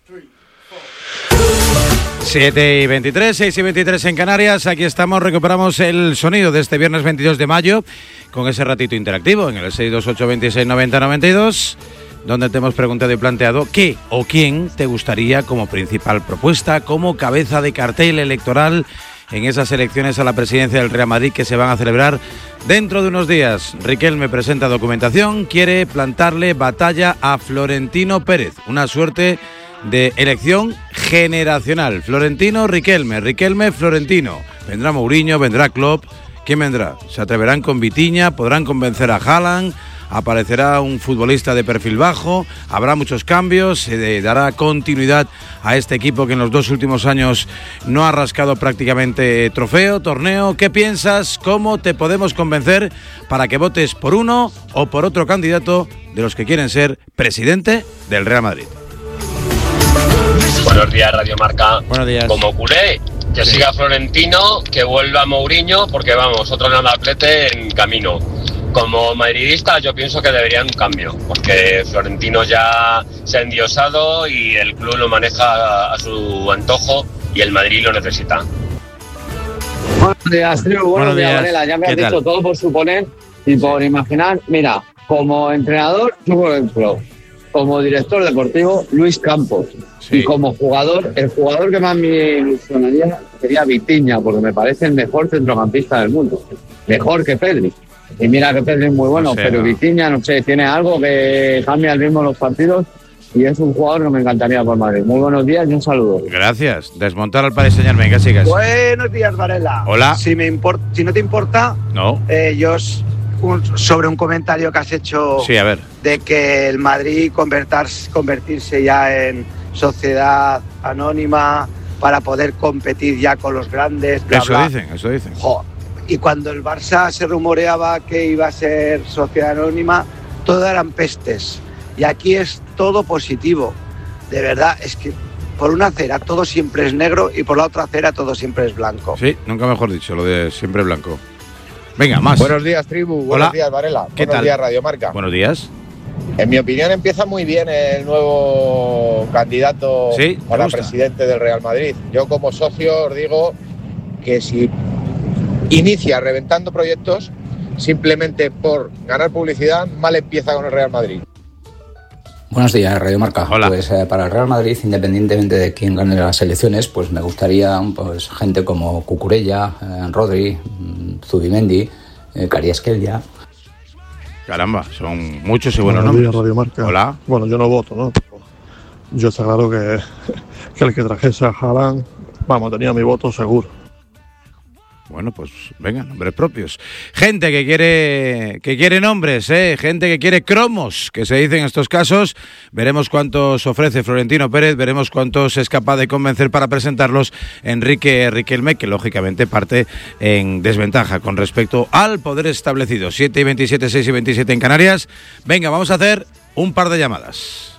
7:23, 6:23 en Canarias. Aquí estamos, recuperamos el sonido de este viernes 22 de mayo con ese ratito interactivo en el 628269092, donde te hemos preguntado y planteado qué o quién te gustaría como principal propuesta, como cabeza de cartel electoral en esas elecciones a la presidencia del Real Madrid que se van a celebrar dentro de unos días. Riquelme presenta documentación, quiere plantarle batalla a Florentino Pérez, una suerte de elección generacional. Florentino, Riquelme, Riquelme, Florentino. Vendrá Mourinho, vendrá Klopp. ¿Quién vendrá? ¿Se atreverán con Vitinha? ¿Podrán convencer a Haaland? ¿Aparecerá un futbolista de perfil bajo? ¿Habrá muchos cambios? ¿Se dará continuidad a este equipo que en los 2 últimos años no ha rascado prácticamente trofeo, torneo? ¿Qué piensas? ¿Cómo te podemos convencer para que votes por uno o por otro candidato de los que quieren ser presidente del Real Madrid? Buenos días, Radio Marca. Buenos días. Como culé, que siga Florentino, que vuelva Mourinho, porque vamos, otro nadaplete en camino. Como madridista, yo pienso que debería un cambio, porque Florentino ya se ha endiosado y el club lo maneja a su antojo y el Madrid lo necesita. Buenos días, Tribu. Buenos días, Varela. Ya me has dicho todo por suponer y por imaginar. Mira, como entrenador, tú por ejemplo, como director deportivo, Luis Campos. Sí. Y como jugador, el jugador que más me ilusionaría sería Vitinha, porque me parece el mejor centrocampista del mundo. Mejor que Pedri. Y mira que Pedri es muy bueno, no sé, pero Vitinha, no sé, tiene algo que cambia el ritmo de los partidos y es un jugador que me encantaría por Madrid. Muy buenos días y un saludo. Gracias. Desmontar al Paris Saint-Germain, venga, sigas. Buenos días, Varela. Hola. Si no te importa, no. Sobre un comentario que has hecho, sí, a ver, de que el Madrid convertirse ya en sociedad anónima para poder competir ya con los grandes. Bla, eso bla. Dicen. Y cuando el Barça se rumoreaba que iba a ser sociedad anónima, todo eran pestes. Y aquí es todo positivo. De verdad, es que por una acera todo siempre es negro y por la otra acera todo siempre es blanco. Sí, nunca mejor dicho, lo de siempre blanco. Venga, más. Buenos días, Tribu. Buenos días, Varela. ¿Qué Buenos tal? días, Radio Marca. Buenos días. En mi opinión empieza muy bien el nuevo candidato para presidente del Real Madrid. Yo como socio os digo que si inicia reventando proyectos simplemente por ganar publicidad, mal empieza con el Real Madrid. Buenos días, Radio Marca. Hola. Pues para el Real Madrid, independientemente de quién gane las elecciones, pues me gustaría pues gente como Cucurella, Rodri, Zubimendi, Kariaskelia. Caramba, son muchos y buenos nombres. Radio Marca. Hola. Bueno, yo no voto, ¿no? Pero yo está claro que el que trajese a Haaland, vamos, tenía mi voto seguro. Bueno, pues venga, nombres propios. Gente que quiere nombres, gente que quiere cromos, que se dice en estos casos. Veremos cuántos ofrece Florentino Pérez, veremos cuántos es capaz de convencer para presentarlos Enrique Riquelme, que lógicamente parte en desventaja con respecto al poder establecido. 7:27, 6:27 en Canarias. Venga, vamos a hacer un par de llamadas.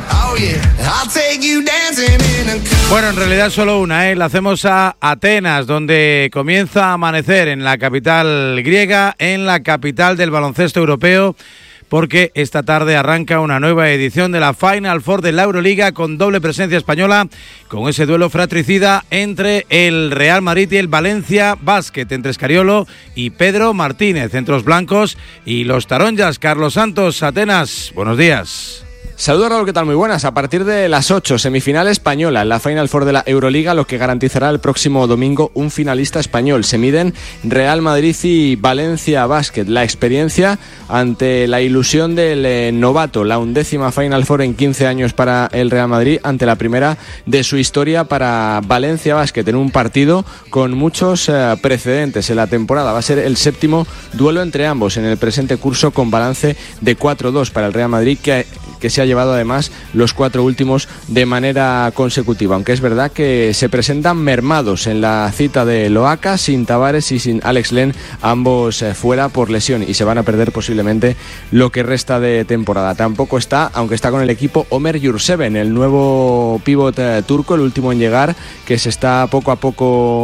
Bueno, en realidad solo una, la hacemos a Atenas, donde comienza a amanecer en la capital griega, en la capital del baloncesto europeo, porque esta tarde arranca una nueva edición de la Final Four de la Euroliga con doble presencia española, con ese duelo fratricida entre el Real Madrid y el Valencia Basket, entre Escariolo y Pedro Martínez, centros blancos, y los taronjas. Carlos Santos, Atenas, buenos días. Saludos, Raúl, ¿qué tal? Muy buenas. A partir de las 8, semifinal española en la Final Four de la Euroliga, lo que garantizará el próximo domingo un finalista español. Se miden Real Madrid y Valencia Basket. La experiencia ante la ilusión del novato, la 11ª Final Four en 15 años para el Real Madrid, ante la primera de su historia para Valencia Basket, en un partido con muchos precedentes en la temporada. Va a ser el 7º duelo entre ambos en el presente curso, con balance de 4-2 para el Real Madrid, que se ha llevado además los 4 últimos de manera consecutiva, aunque es verdad que se presentan mermados en la cita de Loaca, sin Tavares y sin Alex Len, ambos fuera por lesión, y se van a perder posiblemente lo que resta de temporada. Tampoco está, aunque está con el equipo, Ömer Yurtseven, el nuevo pívot turco, el último en llegar, que se está poco a poco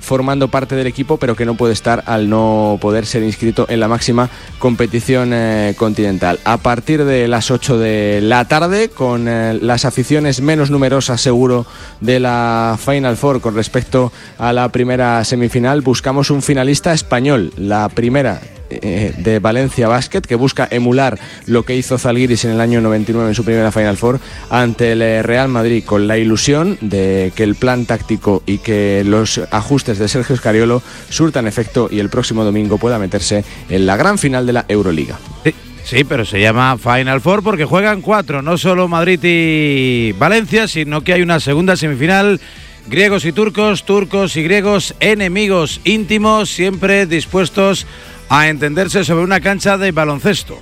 formando parte del equipo, pero que no puede estar al no poder ser inscrito en la máxima competición continental. A partir de las 8 de la tarde, con las aficiones menos numerosas seguro de la Final Four con respecto a la primera semifinal, buscamos un finalista español, la primera de Valencia Basket, que busca emular lo que hizo Zalgiris en el año 99 en su primera Final Four ante el Real Madrid, con la ilusión de que el plan táctico y que los ajustes de Sergio Scariolo surtan efecto y el próximo domingo pueda meterse en la gran final de la Euroliga. Sí, pero se llama Final Four porque juegan 4, no solo Madrid y Valencia, sino que hay una segunda semifinal. Griegos y turcos, turcos y griegos, enemigos íntimos, siempre dispuestos a entenderse sobre una cancha de baloncesto.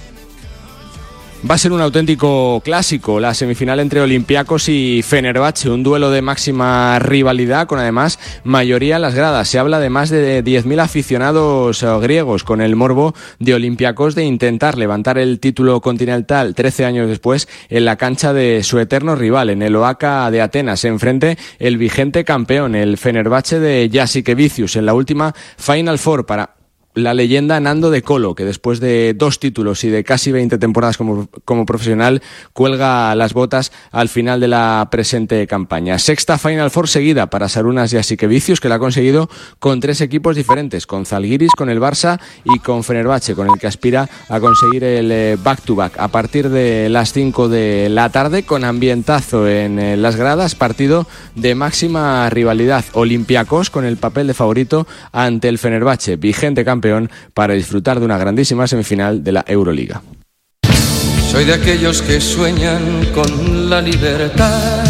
Va a ser un auténtico clásico la semifinal entre Olympiacos y Fenerbahce, un duelo de máxima rivalidad con además mayoría en las gradas. Se habla de más de 10.000 aficionados griegos, con el morbo de Olympiacos de intentar levantar el título continental 13 años después en la cancha de su eterno rival, en el Oaka de Atenas. Enfrente el vigente campeón, el Fenerbahce de Jasikevičius, en la última Final Four para la leyenda Nando De Colo, que después de 2 títulos y de casi 20 temporadas como profesional, cuelga las botas al final de la presente campaña. Sexta Final Four seguida para Sarunas Jasikevičius, que la ha conseguido con 3 equipos diferentes, con Zalgiris, con el Barça y con Fenerbahce, con el que aspira a conseguir el back-to-back. A partir de las 5 de la tarde, con ambientazo en las gradas, partido de máxima rivalidad. Olympiacos con el papel de favorito ante el Fenerbahce, vigente campeón, para disfrutar de una grandísima semifinal de la Euroliga. Soy de aquellos que sueñan con la libertad.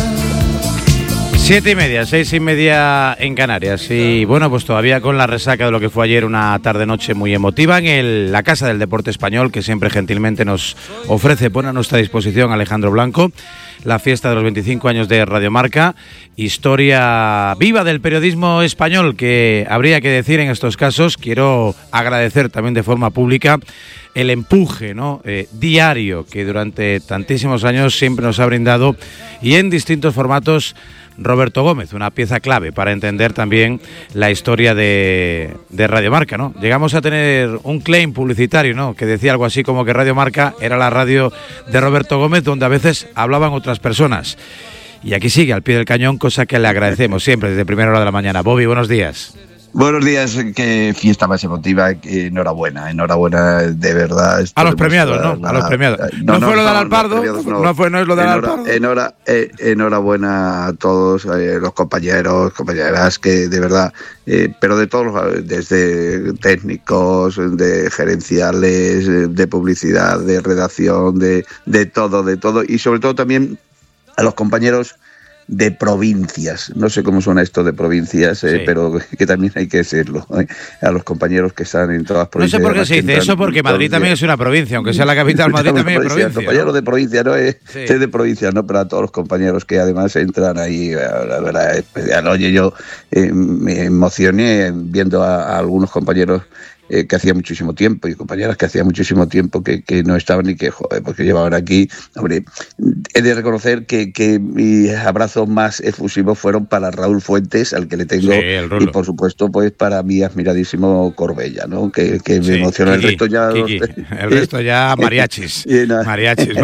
7:30, 6:30 en Canarias. Y bueno, pues todavía con la resaca de lo que fue ayer una tarde-noche muy emotiva en la Casa del Deporte Español, que siempre gentilmente nos ofrece, pone a nuestra disposición Alejandro Blanco, la fiesta de los 25 años de Radio Marca, historia viva del periodismo español, que habría que decir en estos casos. Quiero agradecer también de forma pública el empuje, ¿no?, diario que durante tantísimos años siempre nos ha brindado, y en distintos formatos, Roberto Gómez, una pieza clave para entender también la historia de Radio Marca, ¿no? Llegamos a tener un claim publicitario, ¿no?, que decía algo así como que Radio Marca era la radio de Roberto Gómez, donde a veces hablaban otras personas. Y aquí sigue al pie del cañón, cosa que le agradecemos siempre desde primera hora de la mañana. Bobby, buenos días. Buenos días, qué fiesta más emotiva, enhorabuena de verdad. A los premiados, ¿no? A los premiados. No fue lo del Alpardo, no es lo del Alpardo. Enhorabuena a todos los compañeras, que de verdad, pero de todos, desde técnicos, de gerenciales, de publicidad, de redacción, de todo, y sobre todo también a los compañeros de provincias. No sé cómo suena esto de provincias, sí, pero que también hay que decirlo, a los compañeros que están en todas las provincias. No sé por qué se dice eso, porque Madrid también es una provincia, aunque sea la capital, Madrid también es provincia. Compañeros de provincia, no es de provincia, no, pero a todos los compañeros que además entran ahí, la verdad, especial. Oye, yo me emocioné viendo a algunos compañeros que hacía muchísimo tiempo, y compañeras que hacía muchísimo tiempo que no estaban, y que, porque llevaban aquí. Hombre, he de reconocer que mis abrazos más efusivos fueron para Raúl Fuentes, al que le tengo, y por supuesto pues para mi admiradísimo Corbella, ¿no?, que me emocionó. El resto ya el resto ya mariachis. mariachis.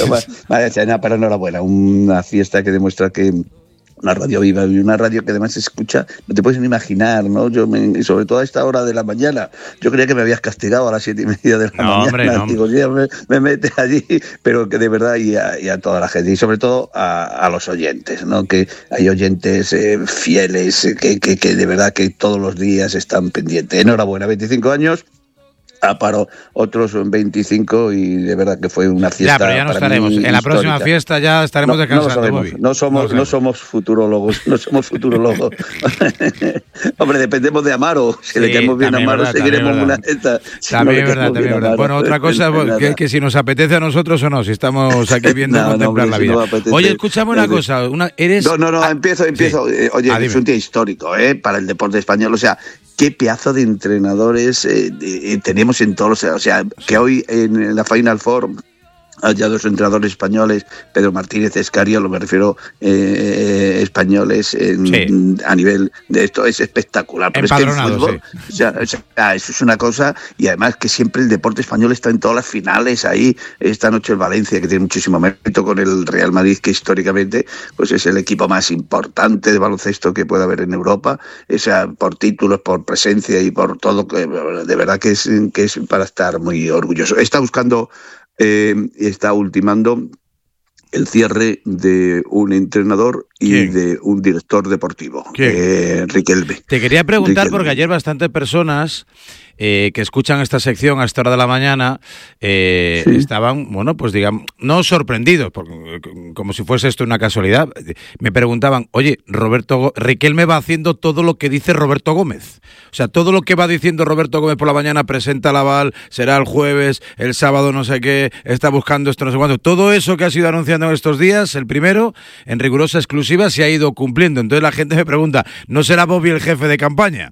Pero enhorabuena, una fiesta que demuestra que una radio viva, y una radio que además se escucha, no te puedes ni imaginar, ¿no? Sobre todo a esta hora de la mañana, yo creía que me habías castigado a las 7:30 de la mañana. Hombre, no. Digo, ya me metes allí, pero que de verdad, y a toda la gente, y sobre todo a los oyentes, ¿no? Que hay oyentes fieles, que de verdad que todos los días están pendientes. Enhorabuena, 25 años. Paro otros 25, y de verdad que fue una fiesta. Ya, pero ya no estaremos. En la próxima fiesta ya estaremos descansando. No somos futurólogos. Hombre, dependemos de Amaro. Si le caemos bien a Amaro, seguiremos una esta. También es verdad. Bueno, otra cosa que si nos apetece a nosotros o no, si estamos aquí viendo contemplar la vida. Oye, escúchame una cosa. Empiezo. Oye, es un día histórico, para el deporte español. O sea, qué pedazo de entrenadores tenemos en todos los... O sea, que hoy en la Final Four haya 2 entrenadores españoles, Pedro Martínez, Escariolo, me refiero españoles a nivel de esto, es espectacular. Pero es que el fútbol, eso es una cosa, y además que siempre el deporte español está en todas las finales ahí. Esta noche el Valencia, que tiene muchísimo mérito con el Real Madrid, que históricamente pues es el equipo más importante de baloncesto que puede haber en Europa, por títulos, por presencia y por todo, de verdad que es para estar muy orgulloso. Está buscando está ultimando el cierre de un entrenador y de un director deportivo, Riquelme. Te quería preguntar, porque ayer bastantes personas que escuchan esta sección a esta hora de la mañana estaban, bueno, pues digamos, no sorprendidos, como si fuese esto una casualidad. Me preguntaban, oye, Riquelme va haciendo todo lo que dice Roberto Gómez. O sea, todo lo que va diciendo Roberto Gómez por la mañana, presenta la aval, será el jueves, el sábado no sé qué, está buscando esto no sé cuánto. Todo eso que ha sido anunciando en estos días, el primero, en rigurosa exclusiva, se ha ido cumpliendo. Entonces la gente me pregunta, ¿no será Bobby el jefe de campaña?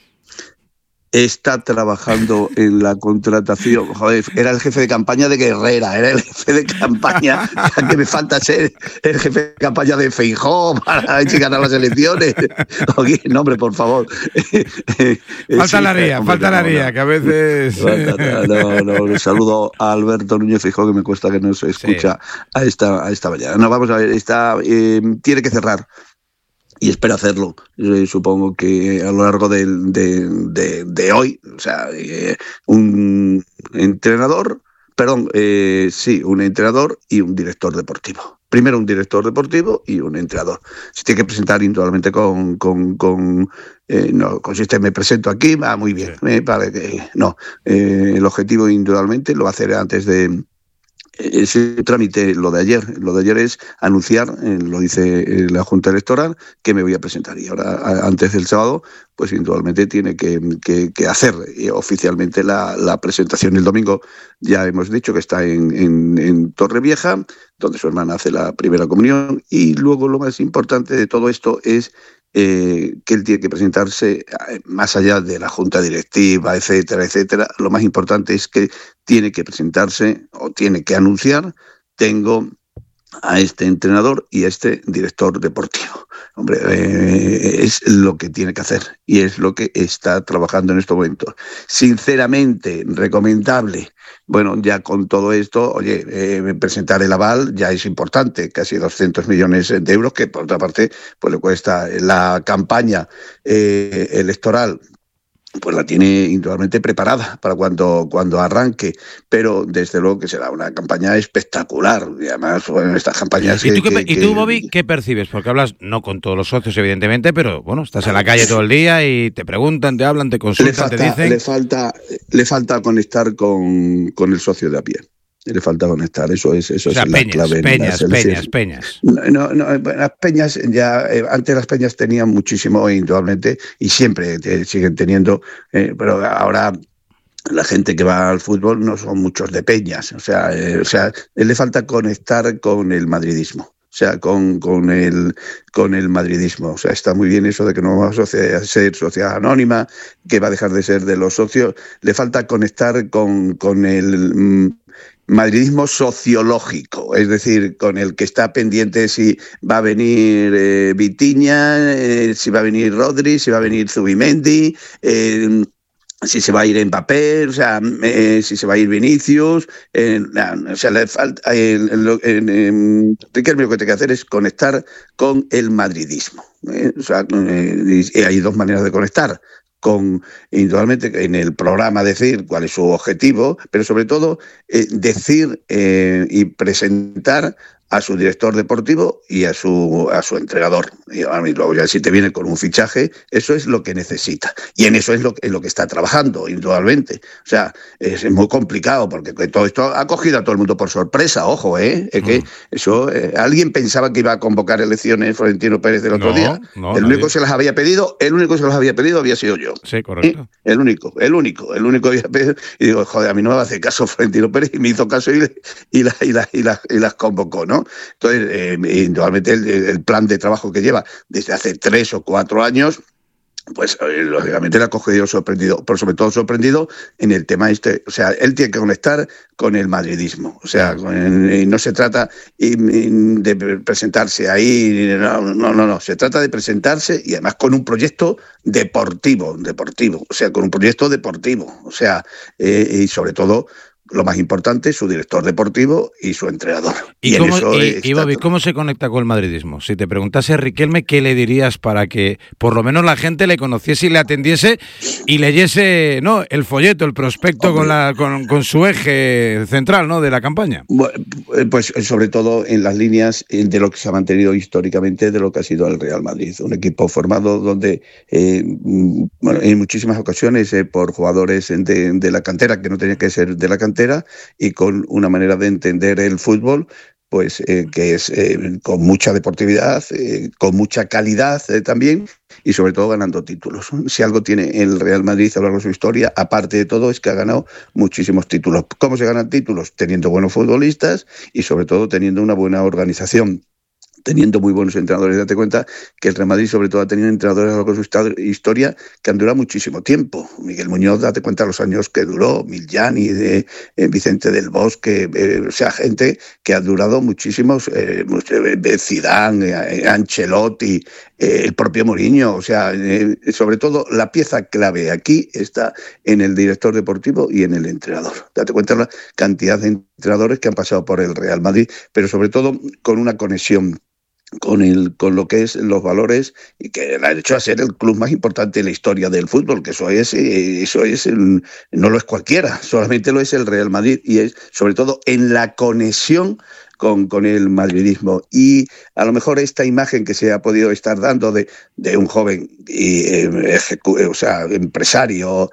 Está trabajando en la contratación. Joder, era el jefe de campaña de Herrera, era el jefe de campaña, que me falta ser el jefe de campaña de Feijóo para ganar las elecciones. Oye, no, hombre, por favor. Falta la ría, que a veces... No, saludo a Alberto Núñez Feijóo, que me cuesta que no se escucha a esta mañana. No, vamos a ver, tiene que cerrar. Y espero hacerlo. Supongo que a lo largo de hoy, o sea, un entrenador y un director deportivo. Primero un director deportivo y un entrenador. Se tiene que presentar indudablemente no consiste me presento aquí, va muy bien. El objetivo indudablemente lo va a hacer antes de ese trámite. Lo de ayer es anunciar, lo dice la Junta Electoral, que me voy a presentar, y ahora antes del sábado pues indudablemente tiene que hacer oficialmente la presentación. El domingo ya hemos dicho que está en Torrevieja, donde su hermana hace la primera comunión, y luego lo más importante de todo esto es que él tiene que presentarse más allá de la junta directiva, etcétera. Lo más importante es que tiene que presentarse o tiene que anunciar: tengo a este entrenador y a este director deportivo. Hombre, es lo que tiene que hacer y es lo que está trabajando en estos momentos. Sinceramente, recomendable. Bueno, ya con todo esto, presentar el aval ya es importante, casi 200 millones de euros, que por otra parte pues le cuesta la campaña electoral. Pues la tiene indudablemente preparada para cuando arranque, pero desde luego que será una campaña espectacular. Y además, bueno, estas campañas... ¿Y tú, Bobby, qué percibes? Porque hablas no con todos los socios, evidentemente, pero bueno, estás en la calle todo el día y te preguntan, te hablan, te consultan, te dicen... Le falta conectar con el socio de a pie. Le falta conectar, eso es la clave. Peñas. No, las peñas ya, antes las peñas tenían muchísimo, indudablemente, y siempre siguen teniendo, pero ahora la gente que va al fútbol no son muchos de peñas, o sea, le falta conectar con el madridismo. O sea, con el madridismo. O sea, está muy bien eso de que no vamos a ser sociedad anónima, que va a dejar de ser de los socios. Le falta conectar con el madridismo sociológico, es decir, con el que está pendiente si va a venir Vitinha, si va a venir Rodri, si va a venir Zubimendi, si se va a ir Mbappé, o sea, si se va a ir Vinicius, o sea, le falta. Riquelme lo que tiene que hacer es conectar con el madridismo. O sea, y hay dos maneras de conectar. Indudablemente en el programa decir cuál es su objetivo, pero sobre todo decir y presentar a su director deportivo y a su entrenador. Y luego ya si te viene con un fichaje, eso es lo que necesita. Y en eso es lo que está trabajando, indudablemente. O sea, es muy complicado porque todo esto ha cogido a todo el mundo por sorpresa, ojo, es que eso, alguien pensaba que iba a convocar elecciones Florentino Pérez el otro día. El único que se las había pedido había sido yo. Sí, correcto. El único había pedido. Y digo, joder, a mí no me va a hacer caso Florentino Pérez, y me hizo caso y las convocó, ¿no? Entonces, indudablemente el plan de trabajo que lleva desde hace 3 o 4 años pues lógicamente le ha cogido sorprendido, pero sobre todo sorprendido en el tema o sea, él tiene que conectar con el madridismo, o sea, no se trata de presentarse ahí, no, se trata de presentarse y además con un proyecto deportivo, o sea, con un proyecto deportivo, o sea, y sobre todo, lo más importante, su director deportivo y su entrenador. ¿Y Bobby, cómo se conecta con el madridismo? Si te preguntase Riquelme, ¿qué le dirías para que por lo menos la gente le conociese y le atendiese y leyese, ¿no?, el folleto, el prospecto con su eje central, ¿no?, de la campaña? Pues sobre todo en las líneas de lo que se ha mantenido históricamente de lo que ha sido el Real Madrid, un equipo formado donde en muchísimas ocasiones por jugadores de la cantera, que no tenía que ser de la cantera, y con una manera de entender el fútbol pues que es con mucha deportividad, con mucha calidad también, y sobre todo ganando títulos. Si algo tiene el Real Madrid a lo largo de su historia, aparte de todo, es que ha ganado muchísimos títulos. ¿Cómo se ganan títulos? Teniendo buenos futbolistas y sobre todo teniendo una buena organización, teniendo muy buenos entrenadores. Date cuenta que el Real Madrid sobre todo ha tenido entrenadores a lo largo de su historia que han durado muchísimo tiempo. Miguel Muñoz, date cuenta los años que duró, Miljani, Vicente del Bosque, o sea, gente que ha durado muchísimos, Zidane, Ancelotti, el propio Mourinho, o sea, sobre todo la pieza clave aquí está en el director deportivo y en el entrenador. Date cuenta la cantidad de entrenadores que han pasado por el Real Madrid, pero sobre todo con una conexión con lo que es los valores y que le ha hecho a ser el club más importante de la historia del fútbol, que eso es no lo es cualquiera, solamente lo es el Real Madrid, y es sobre todo en la conexión con el madridismo. Y a lo mejor esta imagen que se ha podido estar dando de un joven empresario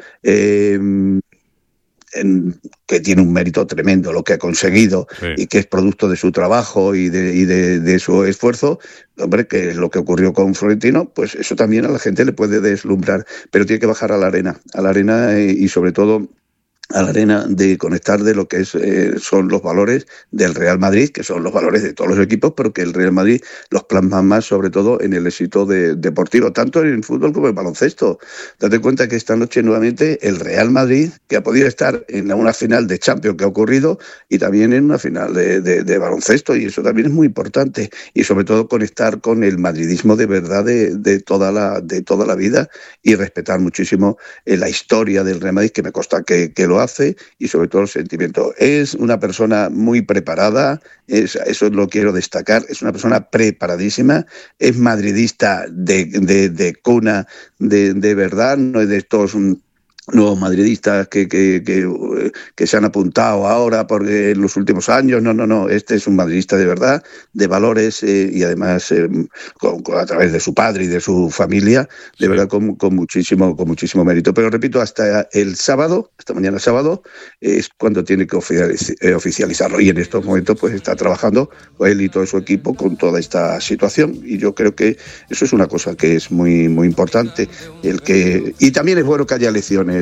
que tiene un mérito tremendo lo que ha conseguido, sí, y que es producto de su trabajo y de su esfuerzo, hombre, que es lo que ocurrió con Florentino, pues eso también a la gente le puede deslumbrar, pero tiene que bajar a la arena y sobre todo a la arena de conectar de lo que son los valores del Real Madrid, que son los valores de todos los equipos, pero que el Real Madrid los plasma más sobre todo en el éxito deportivo, tanto en el fútbol como en el baloncesto. Date cuenta que esta noche nuevamente el Real Madrid, que ha podido estar en una final de Champions que ha ocurrido, y también en una final de baloncesto, y eso también es muy importante, y sobre todo conectar con el madridismo de verdad de toda la vida, y respetar muchísimo la historia del Real Madrid, que me consta que lo hace, y sobre todo el sentimiento. Es una persona muy preparada, eso lo quiero destacar, es una persona preparadísima, es madridista de cuna, de verdad, no es de estos nuevos madridistas que se han apuntado ahora porque en los últimos años, no, este es un madridista de verdad, de valores, y además a través de su padre y de su familia, de verdad con muchísimo mérito. Pero repito, hasta mañana sábado, es cuando tiene que oficializarlo, y en estos momentos pues está trabajando él y todo su equipo con toda esta situación, y yo creo que eso es una cosa que es muy, muy importante, y también es bueno que haya elecciones.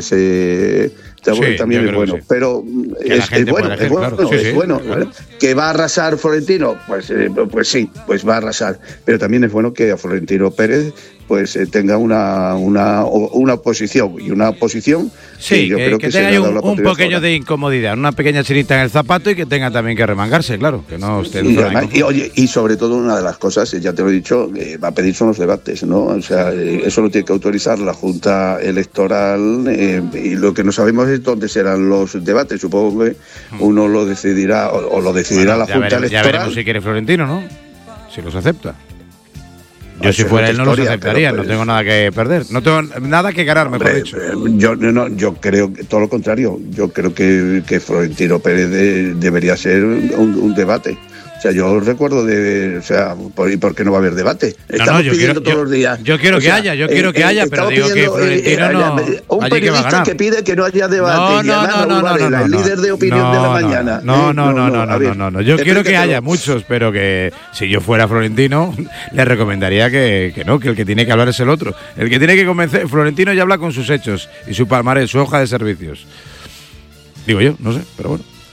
También es bueno, sí, pero es bueno. ¿Que va a arrasar Florentino? Pues sí, pues va a arrasar, pero también es bueno que a Florentino Pérez pues tenga una oposición, y una oposición sí, yo creo que tenga un pequeño de incomodidad, una pequeña chirita en el zapato, y que tenga también que remangarse, claro, que no esté y sobre todo una de las cosas, ya te lo he dicho, va a pedir son los debates, ¿no? O sea, eso lo tiene que autorizar la Junta Electoral, y lo que no sabemos es dónde serán los debates. Supongo que uno lo decidirá o lo decidirá la Junta Electoral. Ya veremos si quiere Florentino, ¿no? Si los acepta. Yo si fuera él no los aceptaría, no tengo nada que perder, no tengo nada que ganar, mejor dicho. Yo creo que todo lo contrario, yo creo que Florentino Pérez debería ser un debate. O sea, yo recuerdo ¿y por qué no va a haber debate? Estamos pidiendo todos los días. Yo quiero que haya, pero digo que Florentino no. Un periodista que pide que no haya debate. No, el líder de opinión de la mañana. No. Yo quiero que haya muchos, pero que si yo fuera Florentino, le recomendaría que el que tiene que hablar es el otro. El que tiene que convencer. Florentino ya habla con sus hechos y su palmarés, su hoja de servicios. Digo yo, no sé, pero bueno.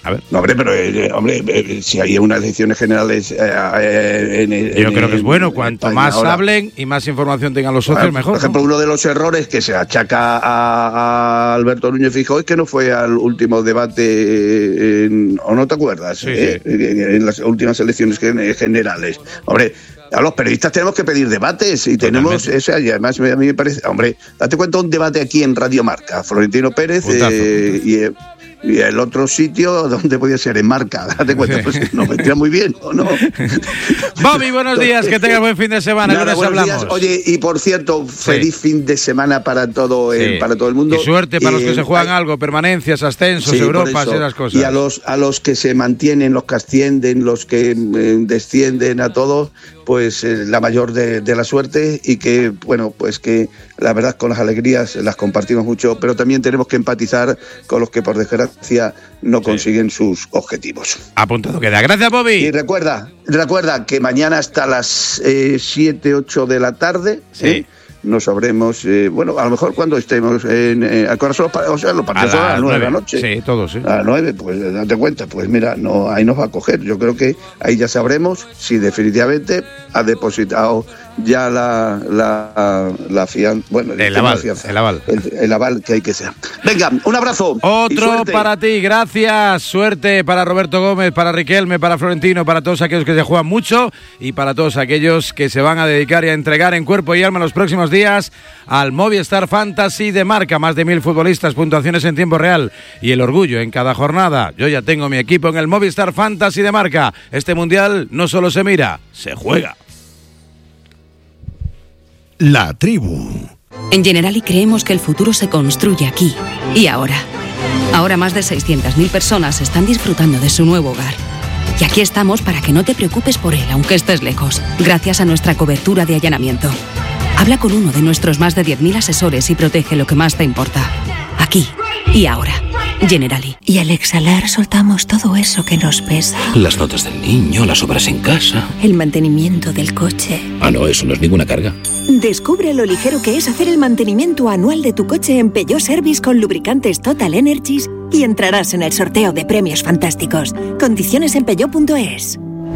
A ver. No, hombre, pero si hay unas elecciones generales yo creo que es bueno, cuanto más hablen y más información tengan los socios, mejor. Por ejemplo, uno de los errores que se achaca a Alberto Núñez Feijóo es que no fue al último debate, ¿o no te acuerdas? Sí. En las últimas elecciones generales. Hombre, a los periodistas tenemos que pedir debates y tenemos eso, y además a mí me parece, hombre, date cuenta un debate aquí en Radio Marca, Florentino Pérez y el otro sitio, ¿dónde podía ser? En Marca, date cuenta, pues nos vendría muy bien, ¿o no? Bobby, buenos días, que tengas buen fin de semana. Nada, buenos días. Oye, y por cierto, feliz fin de semana para todo el mundo. Y suerte para los que se juegan algo, permanencias, ascensos, Europas y esas cosas. Y a los que se mantienen, los que ascienden, los que descienden, a todos, pues la mayor de la suerte, y que, bueno, pues que la verdad con las alegrías las compartimos mucho, pero también tenemos que empatizar con los que por desgracia no consiguen sus objetivos. Apuntado queda. Gracias, Bobby. Y recuerda que mañana hasta las 7, 8 de la tarde nos sabremos, bueno, a lo mejor cuando estemos al corazón, o sea, los partidos son a las 9 de la noche. Sí, todos, sí. A las 9, pues date cuenta, pues mira, ahí nos va a coger. Yo creo que ahí ya sabremos si definitivamente ha depositado ya la fianza, bueno, el aval que hay que ser. Venga, un abrazo. Otro para ti, gracias. Suerte para Roberto Gómez, para Riquelme, para Florentino, para todos aquellos que se juegan mucho y para todos aquellos que se van a dedicar y a entregar en cuerpo y alma los próximos días al Movistar Fantasy de Marca. Más de 1000 futbolistas, puntuaciones en tiempo real y el orgullo en cada jornada. Yo ya tengo mi equipo en el Movistar Fantasy de Marca. Este mundial no solo se mira, se juega. La tribu. En Generali creemos que el futuro se construye aquí y ahora. Ahora más de 600.000 personas están disfrutando de su nuevo hogar. Y aquí estamos para que no te preocupes por él, aunque estés lejos, gracias a nuestra cobertura de allanamiento. Habla con uno de nuestros más de 10.000 asesores y protege lo que más te importa. Aquí y ahora. Generali. Y al exhalar soltamos todo eso que nos pesa. Las notas del niño, las obras en casa. El mantenimiento del coche. Ah, no, eso no es ninguna carga. Descubre lo ligero que es hacer el mantenimiento anual de tu coche en Peugeot Service con lubricantes Total Energies y entrarás en el sorteo de premios fantásticos. Condiciones en peugeot.es.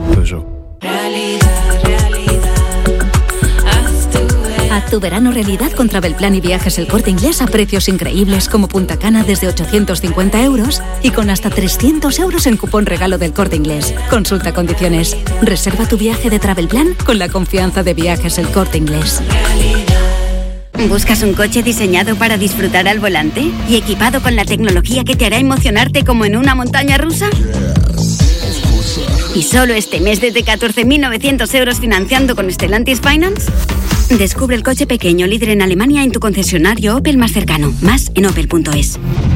Haz tu verano realidad con Travelplan y Viajes El Corte Inglés a precios increíbles como Punta Cana desde 850 € y con hasta 300 € en cupón regalo del Corte Inglés. Consulta condiciones. Reserva tu viaje de Travelplan con la confianza de Viajes El Corte Inglés. ¿Buscas un coche diseñado para disfrutar al volante y equipado con la tecnología que te hará emocionarte como en una montaña rusa? ¿Y solo este mes desde 14.900 € financiando con Stellantis Finance? Descubre el coche pequeño líder en Alemania en tu concesionario Opel más cercano. Más en opel.es.